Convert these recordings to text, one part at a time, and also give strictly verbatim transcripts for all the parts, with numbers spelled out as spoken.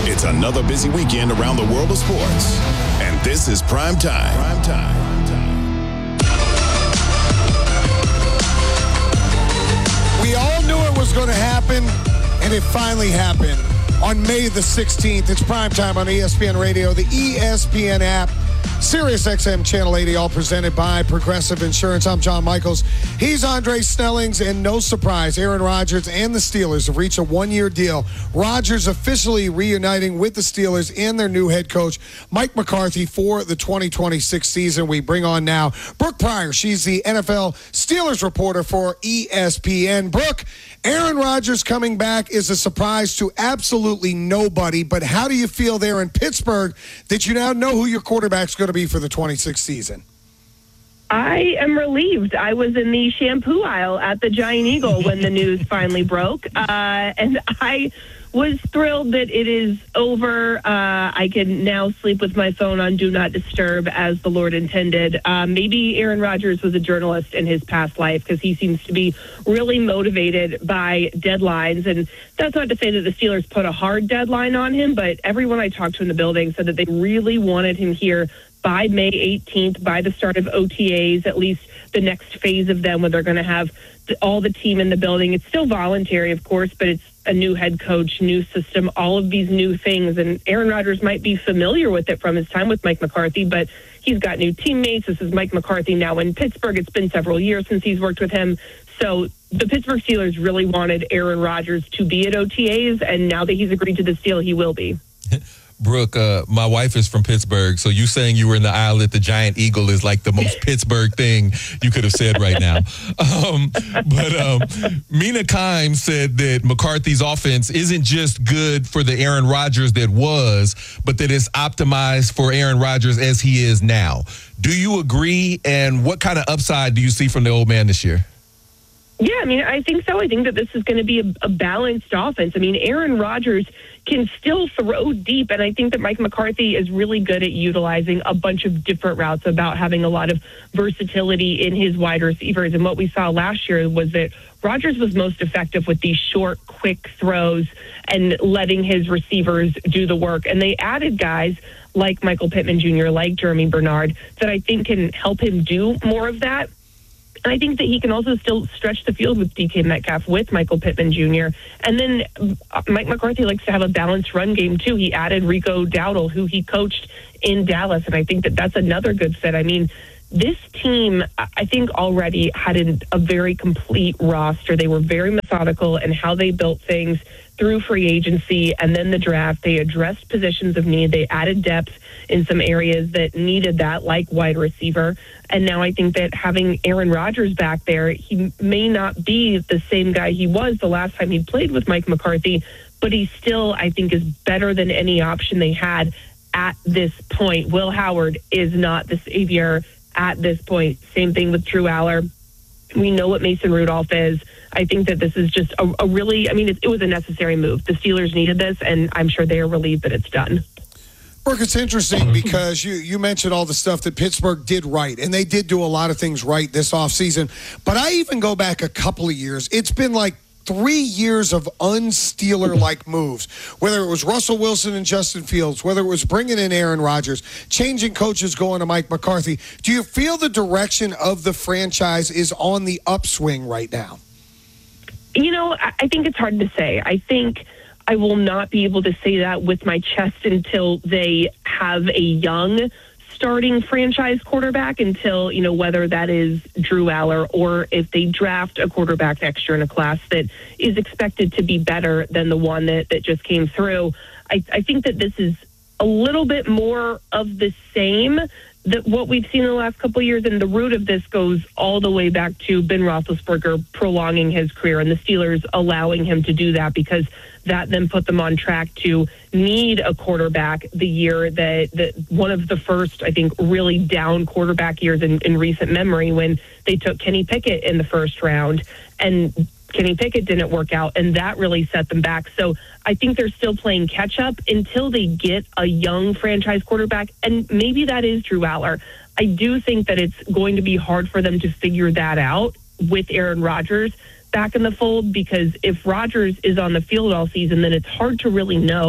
It's another busy weekend around the world of sports. And this is Prime Time. Prime Time. We all knew it was going to happen, and it finally happened. On May the sixteenth, it's Prime Time on E S P N Radio, the E S P N app, Sirius X M Channel eighty, all presented by Progressive Insurance. I'm John Michaels. He's Andre Snellings, and no surprise, Aaron Rodgers and the Steelers have reached a one-year deal. Rodgers officially reuniting with the Steelers and their new head coach, Mike McCarthy, for the twenty twenty-six season. We bring on now Brooke Pryor. She's the N F L Steelers reporter for E S P N. Brooke, Aaron Rodgers coming back is a surprise to absolutely nobody, but how do you feel there in Pittsburgh that you now know who your quarterback's going to be for the twenty-sixth season? I am relieved. I was in the shampoo aisle at the Giant Eagle when the news finally broke, uh, and I was thrilled that it is over. Uh, I can now sleep with my phone on Do Not Disturb as the Lord intended. Uh, maybe Aaron Rodgers was a journalist in his past life because he seems to be really motivated by deadlines. And that's not to say that the Steelers put a hard deadline on him, but everyone I talked to in the building said that they really wanted him here by May eighteenth, by the start of O T As, at least the next phase of them, where they're going to have the, all the team in the building. It's still voluntary, of course, but it's a new head coach, new system, all of these new things. And Aaron Rodgers might be familiar with it from his time with Mike McCarthy, but he's got new teammates. This is Mike McCarthy now in Pittsburgh. It's been several years since he's worked with him. So the Pittsburgh Steelers really wanted Aaron Rodgers to be at O T As, and now that he's agreed to this deal, he will be. Brooke, uh, my wife is from Pittsburgh, so you saying you were in the aisle at the Giant Eagle is like the most Pittsburgh thing you could have said right now. Um, but um, Mina Kimes said that McCarthy's offense isn't just good for the Aaron Rodgers that was, but that it's optimized for Aaron Rodgers as he is now. Do you agree, and what kind of upside do you see from the old man this year? Yeah, I mean, I think so. I think that this is going to be a, a balanced offense. I mean, Aaron Rodgers can still throw deep, and I think that Mike McCarthy is really good at utilizing a bunch of different routes, about having a lot of versatility in his wide receivers. And what we saw last year was that Rodgers was most effective with these short, quick throws and letting his receivers do the work. And they added guys like Michael Pittman Junior, like Jeremy Bernard, that I think can help him do more of that. And I think that he can also still stretch the field with D K Metcalf, with Michael Pittman Junior And then Mike McCarthy likes to have a balanced run game, too. He added Rico Dowdle, who he coached in Dallas, and I think that that's another good fit. I mean, this team, I think, already had a, a very complete roster. They were very methodical in how they built things through free agency and then the draft. They addressed positions of need. They added depth in some areas that needed that, like wide receiver. And now I think that having Aaron Rodgers back there, he may not be the same guy he was the last time he played with Mike McCarthy, but he still, I think, is better than any option they had at this point. Will Howard is not the savior at this point. Same thing with Drew Aller. We know what Mason Rudolph is. I think that this is just a, a really, I mean, it, it was a necessary move. The Steelers needed this, and I'm sure they are relieved that it's done. Brooke, it's interesting because you, you mentioned all the stuff that Pittsburgh did right, and they did do a lot of things right this offseason. But I even go back a couple of years. It's been like three years of un-Steeler-like moves, whether it was Russell Wilson and Justin Fields, whether it was bringing in Aaron Rodgers, changing coaches, going to Mike McCarthy. Do you feel the direction of the franchise is on the upswing right now? You know, I think it's hard to say. I think I will not be able to say that with my chest until they have a young starting franchise quarterback, until, you know, whether that is Drew Aller or if they draft a quarterback next year in a class that is expected to be better than the one that, that just came through. I, I think that this is a little bit more of the same that what we've seen in the last couple of years, and the root of this goes all the way back to Ben Roethlisberger prolonging his career and the Steelers allowing him to do that, because that then put them on track to need a quarterback the year that, that one of the first, I think, really down quarterback years in, in recent memory, when they took Kenny Pickett in the first round, and Kenny Pickett didn't work out, and that really set them back. So I think they're still playing catch-up until they get a young franchise quarterback, and maybe that is Drew Aller. I do think that it's going to be hard for them to figure that out with Aaron Rodgers back in the fold, because if Rodgers is on the field all season, then it's hard to really know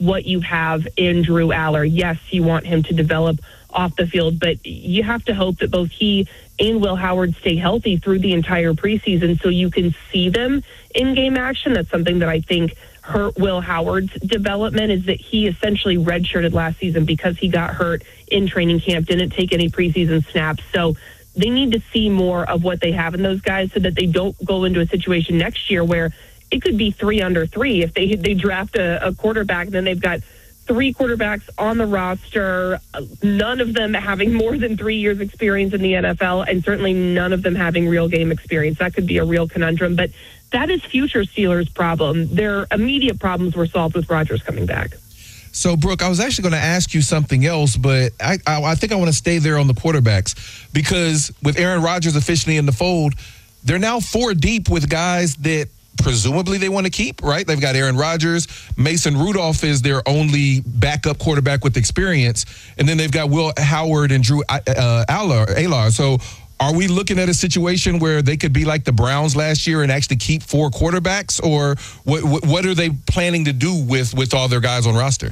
what you have in Drew Aller. Yes, you want him to develop off the field, but you have to hope that both he and Will Howard stay healthy through the entire preseason so you can see them in game action. That's something that I think hurt Will Howard's development, is that he essentially redshirted last season because he got hurt in training camp, didn't take any preseason snaps. So they need to see more of what they have in those guys so that they don't go into a situation next year where it could be three under three if they they draft a, a quarterback and then they've got three quarterbacks on the roster, none of them having more than three years experience in the N F L, and certainly none of them having real game experience. That could be a real conundrum, but that is future Steelers' problem. Their immediate problems were solved with Rodgers coming back. So, Brooke, I was actually going to ask you something else, but I, I, I think I want to stay there on the quarterbacks, because with Aaron Rodgers officially in the fold, they're now four deep with guys that presumably they want to keep, right? They've got Aaron Rodgers. Mason Rudolph is their only backup quarterback with experience. And then they've got Will Howard and Drew uh, Aller, Alar. So are we looking at a situation where they could be like the Browns last year and actually keep four quarterbacks? Or what, what, what are they planning to do with, with all their guys on roster?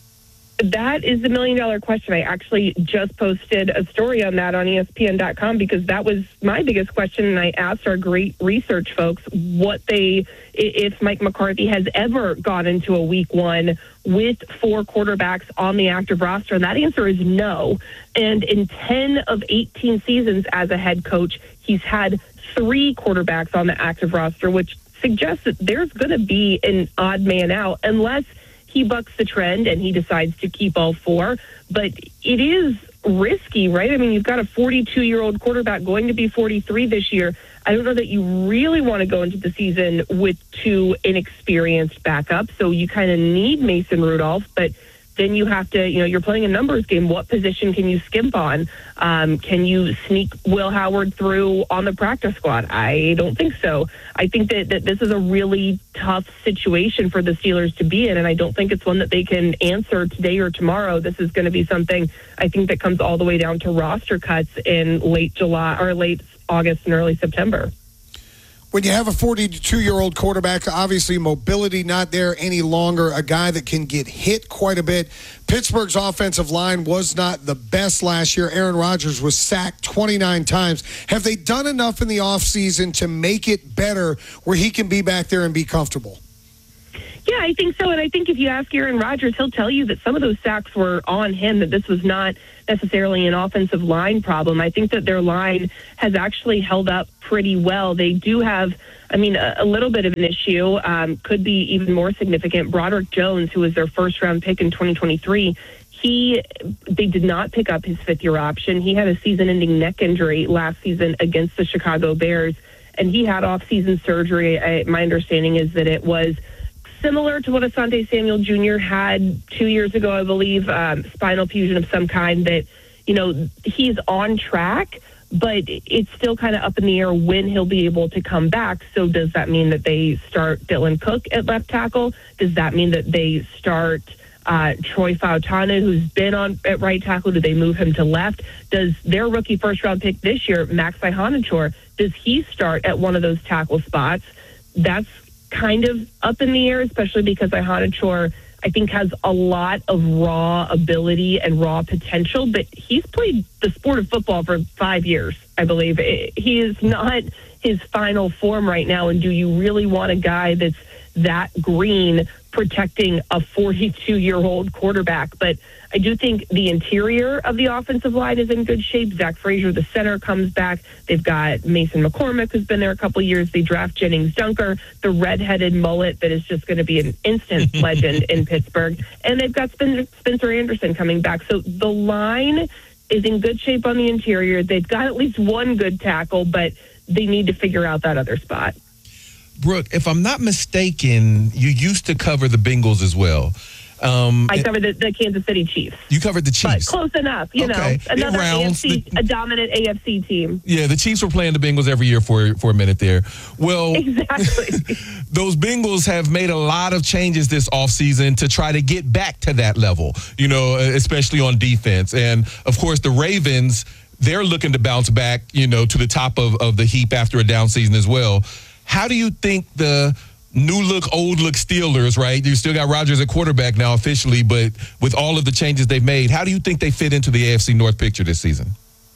That is the million dollar question. I actually just posted a story on that on E S P N dot com because that was my biggest question. And I asked our great research folks what they, if Mike McCarthy has ever gone into a week one with four quarterbacks on the active roster. And that answer is no. And in ten of eighteen seasons as a head coach, he's had three quarterbacks on the active roster, which suggests that there's going to be an odd man out unless he bucks the trend and he decides to keep all four. But it is risky, right? I mean, you've got a forty-two-year-old quarterback going to be forty-three this year. I don't know that you really want to go into the season with two inexperienced backups. So you kind of need Mason Rudolph, but then you have to, you know, you're playing a numbers game. What position can you skimp on? Um, can you sneak Will Howard through on the practice squad? I don't think so. I think that, that this is a really tough situation for the Steelers to be in, and I don't think it's one that they can answer today or tomorrow. This is going to be something, I think, that comes all the way down to roster cuts in late July or late August and early September. When you have a forty-two-year-old quarterback, obviously mobility not there any longer, a guy that can get hit quite a bit. Pittsburgh's offensive line was not the best last year. Aaron Rodgers was sacked twenty-nine times. Have they done enough in the offseason to make it better where he can be back there and be comfortable? Yeah, I think so. And I think if you ask Aaron Rodgers, he'll tell you that some of those sacks were on him, that this was not necessarily an offensive line problem. I think that their line has actually held up pretty well. They do have, I mean, a, a little bit of an issue, um, could be even more significant. Broderick Jones, who was their first round pick in twenty twenty-three, he, they did not pick up his fifth year option. He had a season ending neck injury last season against the Chicago Bears, and he had off season surgery. I, my understanding is that it was similar to what Asante Samuel Junior had two years ago, I believe, um, spinal fusion of some kind, that, you know, he's on track, but it's still kind of up in the air when he'll be able to come back. So does that mean that they start Dylan Cook at left tackle? Does that mean that they start uh, Troy Fautanu, who's been on at right tackle? Do they move him to left? Does their rookie first round pick this year, Max Ihonachor, does he start at one of those tackle spots? That's kind of up in the air, especially because Ihonachor, I think, has a lot of raw ability and raw potential, but he's played the sport of football for five years, I believe. He is not his final form right now, and do you really want a guy that's that green protecting a forty-two-year-old quarterback? But I do think the interior of the offensive line is in good shape. Zach Frazier, the center, comes back. They've got Mason McCormick, who's been there a couple of years. They draft Jennings Dunker, the redheaded mullet that is just going to be an instant legend in Pittsburgh. And they've got Spencer, Spencer Anderson coming back. So the line is in good shape on the interior. They've got at least one good tackle, but they need to figure out that other spot. Brooke, if I'm not mistaken, you used to cover the Bengals as well. Um, I covered the, the Kansas City Chiefs. You covered the Chiefs. But close enough, you okay. know. Another A F C, the, a dominant A F C team. Yeah, the Chiefs were playing the Bengals every year for, for a minute there. Well, exactly. Those Bengals have made a lot of changes this offseason to try to get back to that level, you know, especially on defense. And, of course, the Ravens, they're looking to bounce back, you know, to the top of, of the heap after a down season as well. How do you think the new look, old look Steelers, right? You still got Rodgers at quarterback now officially, but with all of the changes they've made, how do you think they fit into the A F C North picture this season?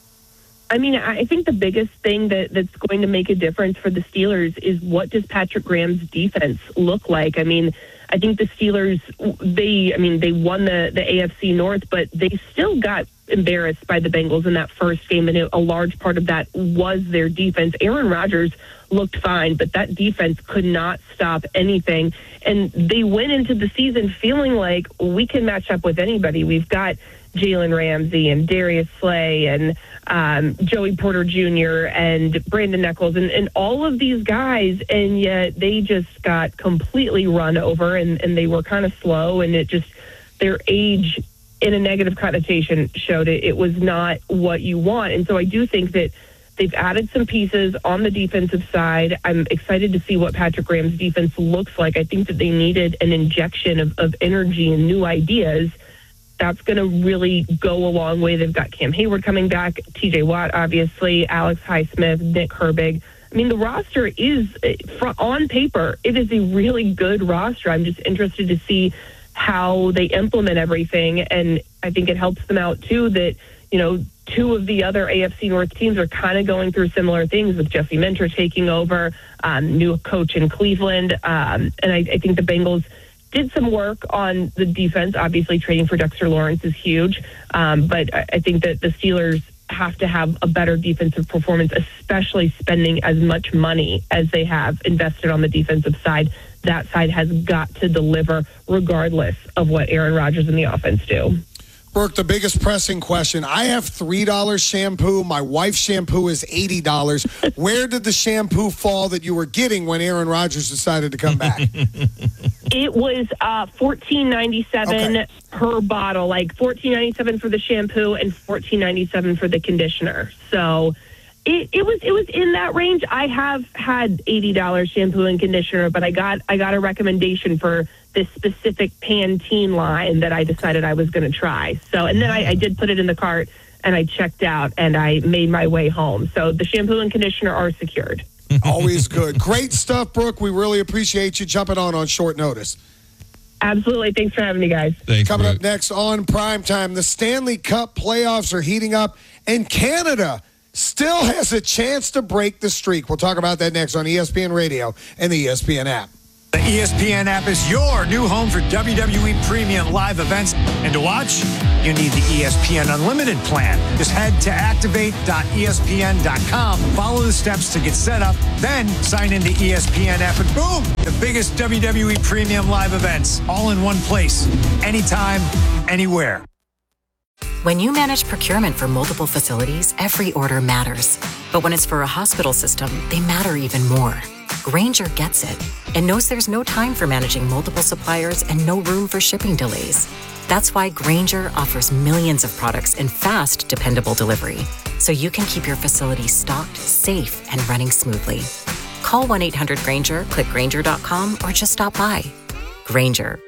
I mean, I think the biggest thing that, that's going to make a difference for the Steelers is what does Patrick Graham's defense look like? I mean, I think the Steelers, they, I mean, they won the, the A F C North, but they still got embarrassed by the Bengals in that first game, and a large part of that was their defense. Aaron Rodgers looked fine, but that defense could not stop anything, and they went into the season feeling like we can match up with anybody. We've got Jalen Ramsey and Darius Slay and um, Joey Porter Junior and Brandon Nichols and, and all of these guys, and yet they just got completely run over, and, and they were kind of slow, and it just, their age in a negative connotation showed it. It was not what you want. And so I do think that they've added some pieces on the defensive side. I'm excited to see what Patrick Graham's defense looks like. I think that they needed an injection of, of energy and new ideas. That's going to really go a long way. They've got Cam Hayward coming back, T J Watt, obviously, Alex Highsmith, Nick Herbig. I mean, the roster is, on paper, it is a really good roster. I'm just interested to see how they implement everything. And I think it helps them out, too, that, you know, two of the other A F C North teams are kind of going through similar things with Jesse Minter taking over, um, new coach in Cleveland. Um, and I, I think the Bengals did some work on the defense. Obviously, trading for Dexter Lawrence is huge. Um, but I think that the Steelers have to have a better defensive performance, especially spending as much money as they have invested on the defensive side. That side has got to deliver regardless of what Aaron Rodgers and the offense do. Brooke, the biggest pressing question. I have three dollars shampoo. My wife's shampoo is eighty dollars. Where did the shampoo fall that you were getting when Aaron Rodgers decided to come back? It was uh, fourteen ninety-seven okay. per bottle, like fourteen ninety-seven for the shampoo and fourteen ninety-seven for the conditioner. So it, it was it was in that range. I have had eighty dollars shampoo and conditioner, but I got I got a recommendation for this specific Pantene line that I decided I was going to try. So, and then I, I did put it in the cart and I checked out and I made my way home. So the shampoo and conditioner are secured. Always good. Great stuff, Brooke. We really appreciate you jumping on on short notice. Absolutely. Thanks for having me, guys. Thanks, Coming Brooke. up next on Primetime, the Stanley Cup playoffs are heating up and Canada still has a chance to break the streak. We'll talk about that next on E S P N Radio and the E S P N app. The E S P N app is your new home for W W E premium live events. And to watch, you need the E S P N Unlimited plan. Just head to activate dot E S P N dot com, follow the steps to get set up, then sign into E S P N app, and boom, the biggest W W E premium live events, all in one place, anytime, anywhere. When you manage procurement for multiple facilities, every order matters. But when it's for a hospital system, they matter even more. Grainger gets it and knows there's no time for managing multiple suppliers and no room for shipping delays. That's why Grainger offers millions of products in fast, dependable delivery, so you can keep your facility stocked, safe, and running smoothly. Call one eight hundred Grainger, click Grainger dot com, or just stop by. Grainger,